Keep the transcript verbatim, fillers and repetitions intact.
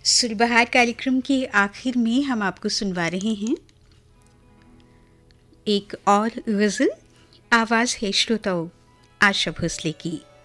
सुरबहार कार्यक्रम के आखिर में हम आपको सुनवा रहे हैं एक और गज़ल। आवाज़ है श्रोताओं आशा भोसले की।